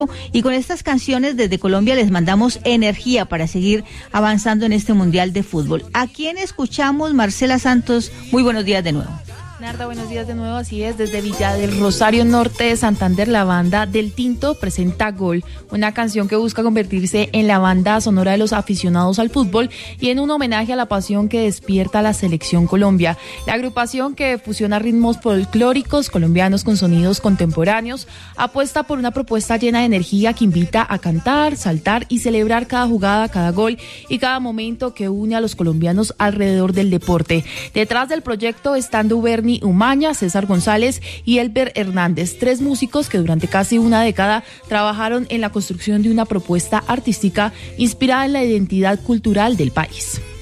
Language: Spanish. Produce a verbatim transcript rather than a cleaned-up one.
Y con estas canciones desde Colombia les mandamos energía para seguir avanzando en este Mundial de Fútbol. ¿A quién escuchamos? Marcela Santos, muy buenos días de nuevo. Narda, buenos días de nuevo, así es, desde Villa del Rosario Norte de Santander, la banda Del Tinto presenta Gol, una canción que busca convertirse en la banda sonora de los aficionados al fútbol y en un homenaje a la pasión que despierta la Selección Colombia. La agrupación, que fusiona ritmos folclóricos colombianos con sonidos contemporáneos, apuesta por una propuesta llena de energía que invita a cantar, saltar y celebrar cada jugada, cada gol y cada momento que une a los colombianos alrededor del deporte. Detrás del proyecto están Duberni Umaña, César González y Elber Hernández, tres músicos que durante casi una década trabajaron en la construcción de una propuesta artística inspirada en la identidad cultural del país.